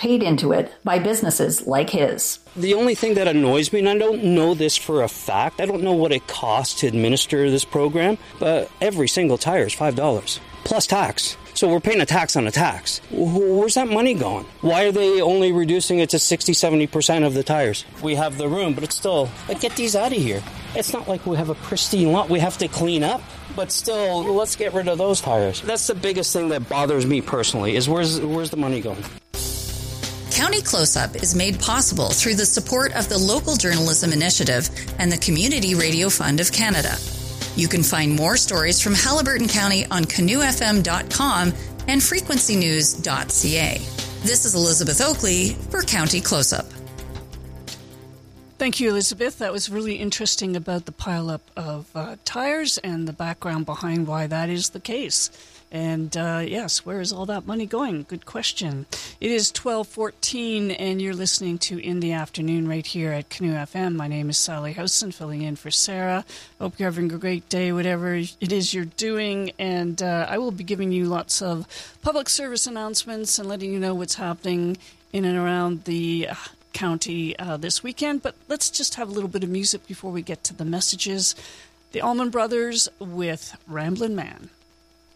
paid into it by businesses like his. The only thing that annoys me, and I don't know this for a fact, I don't know what it costs to administer this program, but every single tire is $5 plus tax. So we're paying a tax on a tax. Where's that money going? Why are they only reducing it to 60-70% of the tires? We have the room, but it's still, get these out of here. It's not like we have a pristine lot we have to clean up, but still, let's get rid of those tires. That's the biggest thing that bothers me personally, is where's the money going? County Close-Up is made possible through the support of the Local Journalism Initiative and the Community Radio Fund of Canada. You can find more stories from Haliburton County on canoefm.com and frequencynews.ca. This is Elizabeth Oakley for County Close-Up. Thank you, Elizabeth. That was really interesting about the pileup of tires and the background behind why that is the case. And yes, where is all that money going? Good question. It is 12:14, and you're listening to In the Afternoon right here at Canoe FM. My name is Sally Housen, filling in for Sarah. Hope you're having a great day, whatever it is you're doing. And I will be giving you lots of public service announcements and letting you know what's happening in and around the county this weekend. But let's just have a little bit of music before we get to the messages. The Allman Brothers with Ramblin' Man.